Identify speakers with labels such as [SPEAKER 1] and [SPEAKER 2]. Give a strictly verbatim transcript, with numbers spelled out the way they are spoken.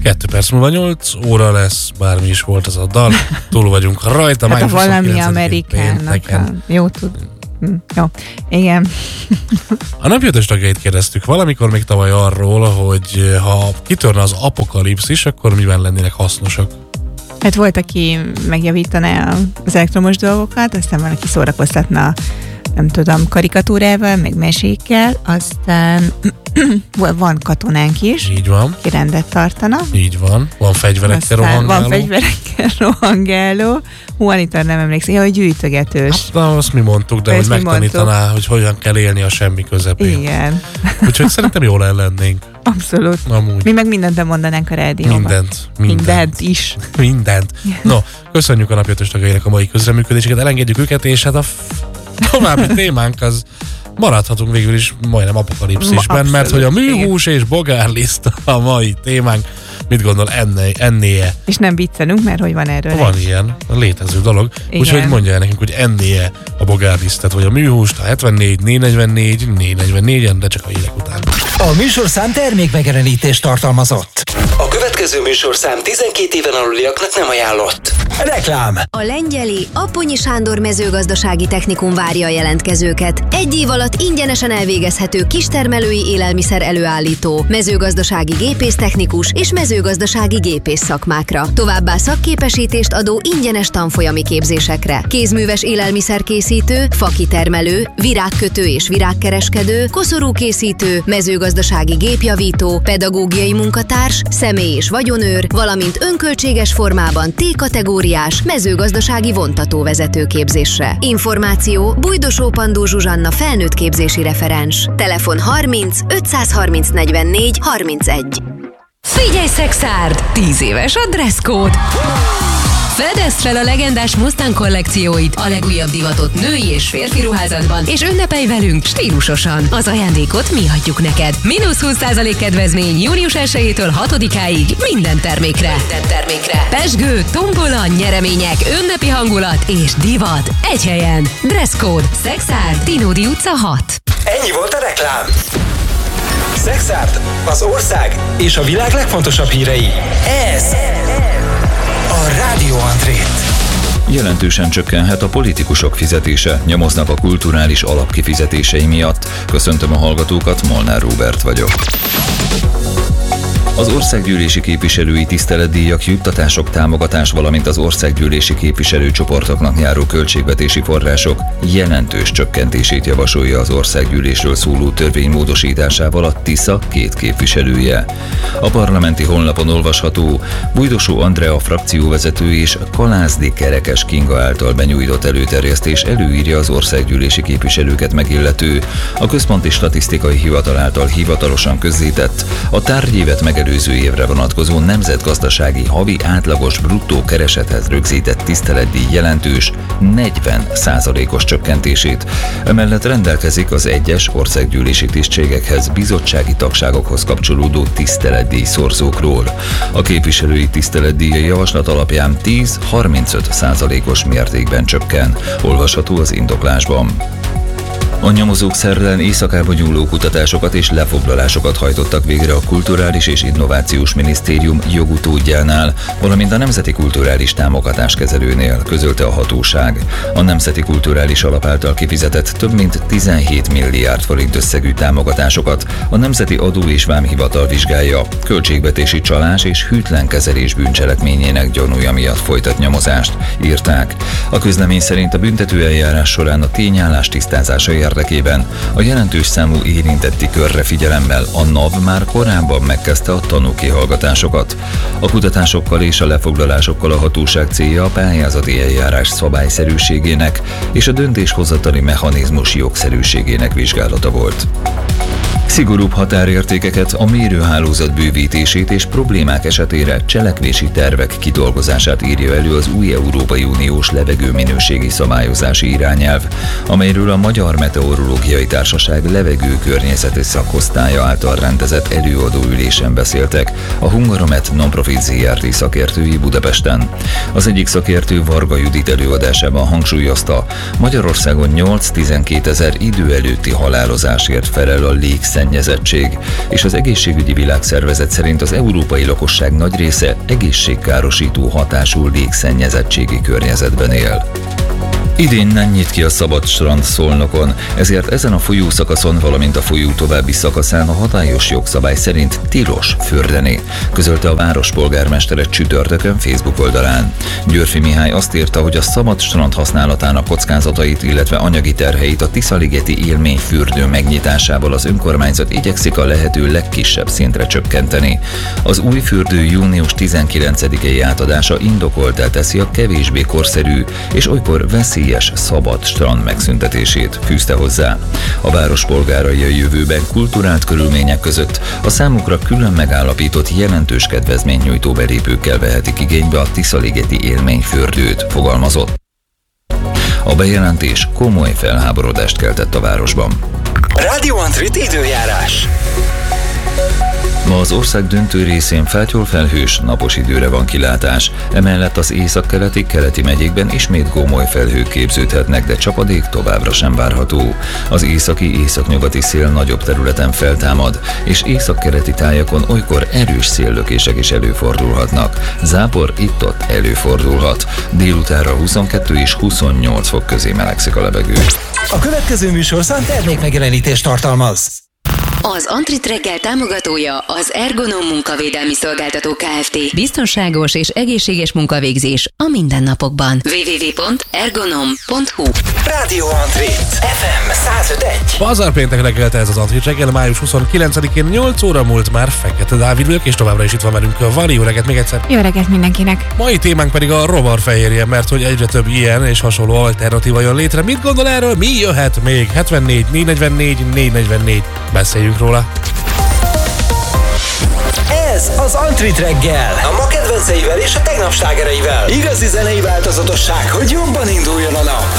[SPEAKER 1] Kettő perc múlva nyolc óra lesz, bármi is volt az a dal, túl vagyunk rajta.
[SPEAKER 2] Hát a valami Amerikának a... Jó tud. Hm, jó, igen.
[SPEAKER 1] A napjötős tagjait kérdeztük valamikor még tavaly arról, hogy ha kitörne az apokalipszis, akkor miben lennének hasznosak?
[SPEAKER 2] Hát volt, aki megjavítaná az elektromos dolgokat, aztán van, aki szórakoztatna, nem tudom, karikatúrával, meg mesékkel, aztán van katonánk is.
[SPEAKER 1] Így van.
[SPEAKER 2] Ki rendet tartana.
[SPEAKER 1] Így van. Van fegyverekkel rohangáló.
[SPEAKER 2] Van fegyverekkel rohangáló. Hú, Anita, nem emlékszik, ja, hogy gyűjtögetős.
[SPEAKER 1] Hát, na, azt mi mondtuk, de, de hogy megtanítaná, mondtuk, hogy hogyan kell élni a semmi közepén.
[SPEAKER 2] Igen.
[SPEAKER 1] Úgyhogy szerintem jól ellennénk.
[SPEAKER 2] Abszolút.
[SPEAKER 1] Amúgy.
[SPEAKER 2] Mi meg mindent mondanánk a rádióban.
[SPEAKER 1] Mindent.
[SPEAKER 2] Mindent. Mindent is.
[SPEAKER 1] Mindent. No, köszönjük a napjötős tagjainak a mai közreműködéseket, elengedjük őket, és hát a további témánk az maradhatunk végül is majdnem apokalipszisben, Ma, mert hogy a műhús és bogárliszt a mai témánk. Mit gondol enné, ennéje?
[SPEAKER 2] És nem viccelünk, mert hogy van erről?
[SPEAKER 1] Van egy ilyen, létező dolog. Úgyhogy mondja el nekünk, hogy ennéje a bogárlisztet, vagy a műhúst, a hetvennégy négy negyvennégy négy negyvennégyen, de csak a hírek után.
[SPEAKER 3] A műsorszám termékmegjelenítést tartalmazott. A következő műsorszám tizenkét éven aluliaknak nem ajánlott. Reklám.
[SPEAKER 4] A Lengyeli Apponyi Sándor mezőgazdasági technikum várja a jelentkezőket. Egy év alatt ingyenesen elvégezhető kistermelői élelmiszer előállító, mezőgazdasági gépésztechnikus és mezőgazdasági gépész szakmákra. Továbbá szakképesítést adó ingyenes tanfolyami képzésekre. Kézműves élelmiszerkészítő, fakitermelő, virágkötő és virágkereskedő, koszorúkészítő, mezőgazdasági gépjavító, pedagógiai munkatárs, személy- és vagyonőr, valamint önköltséges formában T-kategóriás mezőgazdasági vontatóvezető képzésre. Információ Bújdosó Pandó Zsuzsanna felnőtt képzési referens. Telefon harminc ötszázharminc negyvennégy harmincegy.
[SPEAKER 5] Figyelj, Szexárd! tíz éves a dresszkód! Fedezd fel a legendás Mustang kollekcióit, a legújabb divatot női és férfi ruházatban, és ünnepelj velünk stílusosan. Az ajándékot mi adjuk neked. Mínusz húsz százalék kedvezmény június elsejétől hatodikáig minden termékre. Minden termékre. Pezsgő, tombola, nyeremények, ünnepi hangulat és divat. Egy helyen. Dresszkód. Szexárd, Tinódi utca hat.
[SPEAKER 3] Ennyi volt a reklám. Szexárd, az ország és a világ legfontosabb hírei. Ez a Rádió Andrét.
[SPEAKER 6] Jelentősen csökkenhet a politikusok fizetése, nyomoznak a kulturális alapkifizetései miatt. Köszöntöm a hallgatókat, Molnár Róbert vagyok. Az országgyűlési képviselői tiszteletdíjak, juttatások, támogatás, valamint az országgyűlési képviselőcsoportoknak járó költségvetési források jelentős csökkentését javasolja az országgyűlésről szóló törvény módosításával a TISZA két képviselője. A parlamenti honlapon olvasható, Bújdosó Andrea frakcióvezető és Kalázdi Kerekes Kinga által benyújtott előterjesztés előírja az országgyűlési képviselőket megillető, a Központi Statisztikai Hivatal által hivatalosan közzétett, a tárgyévet megelőző előző évre vonatkozó nemzetgazdasági havi átlagos bruttó keresethez rögzített tiszteletdíj jelentős negyven százalékos csökkentését. Emellett rendelkezik az egyes országgyűlési tisztségekhez, bizottsági tagságokhoz kapcsolódó tiszteletdíj szorzókról. A képviselői tiszteletdíj javaslat alapján tíz-harmincöt százalékos mértékben csökken. Olvasható az indoklásban. A nyomozók szerdán éjszakába nyúló kutatásokat és lefoglalásokat hajtottak végre a Kulturális és Innovációs Minisztérium jogutódjánál, valamint a Nemzeti Kulturális Támogatáskezelőnél, közölte a hatóság. A Nemzeti Kulturális Alap által kifizetett több mint tizenhét milliárd forint összegű támogatásokat a Nemzeti Adó és Vámhivatal vizsgálja, költségvetési csalás és hűtlen kezelés bűncselekményének gyanúja miatt folytat nyomozást, írták. A közlemény szerint a büntetőeljárás során a tényállás tisztázása érdekében a jelentős számú érintetti körre figyelemmel a NAV már korábban megkezdte a tanúkihallgatásokat. A kutatásokkal és a lefoglalásokkal a hatóság célja a pályázati eljárás szabályszerűségének és a döntéshozatali mechanizmus jogszerűségének vizsgálata volt. Szigorúbb határértékeket, a mérőhálózat bővítését és problémák esetére cselekvési tervek kidolgozását írja elő az új Európai Uniós levegőminőségi szabályozási irányelv, amelyről a Magyar Meteorológiai Társaság levegőkörnyezeti szakosztálya által rendezett előadóülésen beszéltek a Hungaromet Non-Profit zé er té szakértői Budapesten. Az egyik szakértő, Varga Judit előadásában hangsúlyozta, Magyarországon nyolc-tizenkét ezer idő előtti halálozásért felel a légszennyezés légszennyezettség, és az Egészségügyi Világszervezet szerint az európai lakosság nagy része egészségkárosító hatású légszennyezettségi környezetben él. Idén nem nyit ki a szabad strand Szolnokon, ezért ezen a folyószakaszon, valamint a folyó további szakaszán a hatályos jogszabály szerint tilos fürdeni, közölte a város polgármestere csütörtökön Facebook oldalán. Györfi Mihály azt írta, hogy a szabad strand használatának kockázatait, illetve anyagi terheit a Tiszaligeti élményfürdő megnyitásával az önkormányzat igyekszik a lehető legkisebb szintre csökkenteni. Az új fürdő június tizenkilencedikei átadása indokoltá teszi a kevésbé korszerű és olykor veszélyes szabad strand megszüntetését, fűzte hozzá. A város polgárai a jövőben kulturált körülmények között a számukra külön megállapított jelentős kedvezménynyújtó belépőkkel vehetik igénybe a Tiszaligeti élményfürdőt, fogalmazott. A bejelentés komoly felháborodást keltett a városban.
[SPEAKER 3] Radio Antrit időjárás.
[SPEAKER 6] Ma az ország döntő részén feltyol-felhős, napos időre van kilátás. Emellett az északkeleti, keleti megyékben ismét gómoly felhők képződhetnek, de csapadék továbbra sem várható. Az északi, északnyugati szél nagyobb területen feltámad, és északkeleti tájakon olykor erős széllökések is előfordulhatnak. Zápor itt-ott előfordulhat. Délutánra huszonkettő és huszonnyolc fok közé melegszik a levegő.
[SPEAKER 3] A következő műsorszám termékmegjelenítést tartalmaz.
[SPEAKER 5] Az Antrit reggel támogatója az Ergonom munkavédelmi szolgáltató Kft. Biztonságos és egészséges munkavégzés a mindennapokban. double-u double-u double-u pont ergonom pont hu
[SPEAKER 3] Radio Antrit ef em száz öt egy.
[SPEAKER 1] Pazar péntek reggelte ez az Antrit reggel, május huszonkilencedikén nyolc óra múlt már. Fekete Dávid vagyok, és továbbra is itt van velünk a Vali. Jó reggelt még egyszer.
[SPEAKER 2] Jó reggelt mindenkinek.
[SPEAKER 1] Mai témánk pedig a rovarfehérje, mert hogy egyre több ilyen és hasonló alternatíva jön létre. Mit gondol erről? Mi jöhet még? hetvennégy négyszáznegyvennégy négyszáznegyvennégy. Beszéljünk róla.
[SPEAKER 3] Ez az Antrit reggel. A ma kedvenceivel és a tegnap slágereivel. Igazi zenei változatosság, hogy jobban induljon a nap.